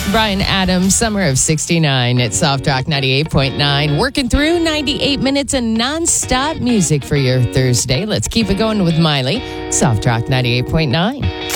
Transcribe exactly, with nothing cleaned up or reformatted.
Brian Adams, Summer of sixty-nine at Soft Rock ninety-eight point nine. Working through ninety-eight minutes of nonstop music for your Thursday. Let's keep it going with Miley, Soft Rock ninety-eight point nine.